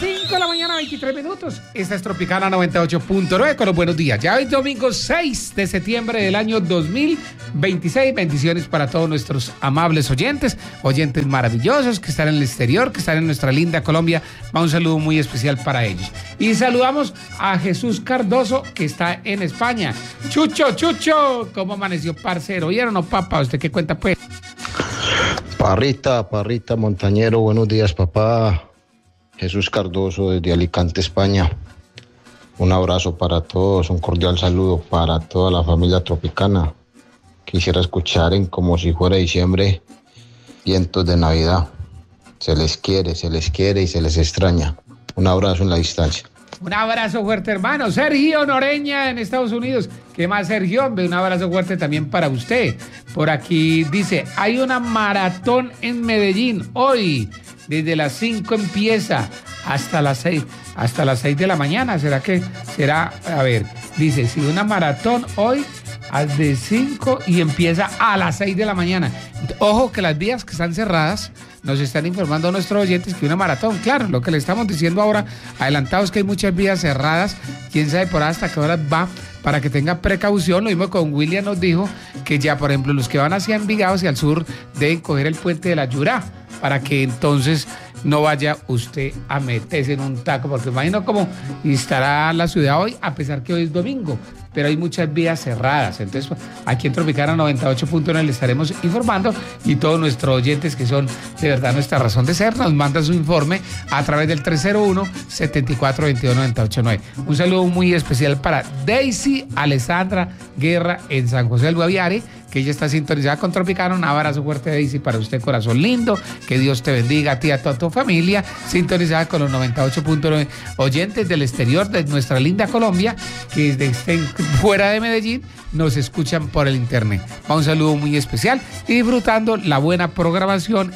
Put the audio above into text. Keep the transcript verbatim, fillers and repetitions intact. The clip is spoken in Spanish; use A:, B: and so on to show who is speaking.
A: cinco de la mañana, veintitrés minutos. Esta es Tropicana noventa y ocho punto nueve con los buenos días. Ya hoy domingo seis de septiembre del año dos mil veintiséis. Bendiciones para todos nuestros amables oyentes, oyentes maravillosos que están en el exterior, que están en nuestra linda Colombia. Va un saludo muy especial para ellos. Y saludamos a Jesús Cardoso, que está en España. Chucho, Chucho, ¿cómo amaneció, parcero? ¿Oyeron o papá? ¿Usted qué cuenta, pues?
B: Parrita, Parrita Montañero, buenos días, papá. Jesús Cardoso desde Alicante, España. Un abrazo para todos, un cordial saludo para toda la familia tropicana. Quisiera escuchar en Como si fuera diciembre, vientos de Navidad. Se les quiere, se les quiere y se les extraña. Un abrazo en la distancia.
A: Un abrazo fuerte, hermano. Sergio Noreña en Estados Unidos. ¿Qué más, Sergio? Un abrazo fuerte también para usted. Por aquí dice, hay una maratón en Medellín hoy. Desde las cinco empieza hasta las seis, hasta las seis de la mañana. ¿Será que será? A ver, dice, si una maratón hoy de cinco y empieza a las seis de la mañana. Ojo que las vías que están cerradas, nos están informando a nuestros oyentes que una maratón, claro, lo que le estamos diciendo ahora, adelantados que hay muchas vías cerradas, quién sabe por hasta qué horas va, para que tenga precaución. Lo mismo con William nos dijo que ya, por ejemplo, los que van hacia Envigado, hacia el sur, deben coger el puente de la Yurá, para que entonces no vaya usted a meterse en un taco, porque imagino cómo estará la ciudad hoy, a pesar que hoy es domingo, pero hay muchas vías cerradas. Entonces, aquí en Tropicana noventa y ocho punto nueve le estaremos informando, y todos nuestros oyentes, que son de verdad nuestra razón de ser, nos mandan su informe a través del tres cero uno, setenta y cuatro veintidós, noventa y ocho nueve. Un saludo muy especial para Daisy Alessandra Guerra en San José del Guaviare, que ella está sintonizada con Tropicana. Un abrazo fuerte, Daisy, para usted, corazón lindo. Que Dios te bendiga a ti y a toda tu familia, sintonizada con los noventa y ocho punto nueve. Oyentes del exterior de nuestra linda Colombia, que estén fuera de Medellín, nos escuchan por el internet. Un saludo muy especial y disfrutando la buena programación